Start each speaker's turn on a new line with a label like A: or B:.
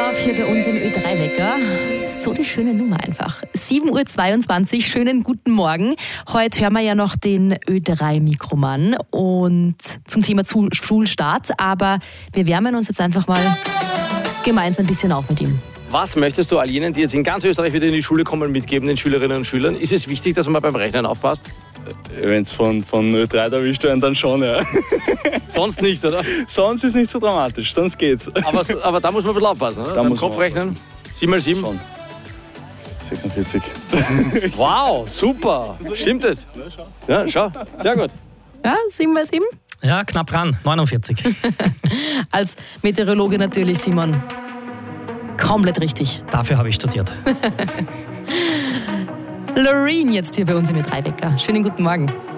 A: Love hier bei uns im Ö3-Wecker. So die schöne Nummer einfach. 7.22 Uhr, schönen guten Morgen. Heute hören wir ja noch den Ö3-Mikromann und zum Thema Schulstart. Aber wir wärmen uns jetzt einfach mal gemeinsam ein bisschen auf mit ihm.
B: Was möchtest du all jenen, die jetzt in ganz Österreich wieder in die Schule kommen, mitgeben, den Schülerinnen und Schülern? Ist es wichtig, dass man beim Rechnen aufpasst?
C: Wenn es von Ö3 erwischt werden, dann schon, ja.
B: Sonst nicht, oder?
C: Sonst ist nicht so dramatisch, sonst geht's.
B: Aber da muss man ein bisschen aufpassen, oder? Beim Kopfrechnen? 7 mal 7?
C: Schon. 46.
B: Wow, super. Stimmt es? Ja, schau. Sehr gut.
A: Ja, 7 mal 7?
D: Ja, knapp dran, 49.
A: Als Meteorologe natürlich, Simon. Komplett richtig.
D: Dafür habe ich studiert.
A: Loreen jetzt hier bei uns im Ö3-Wecker. Schönen guten Morgen.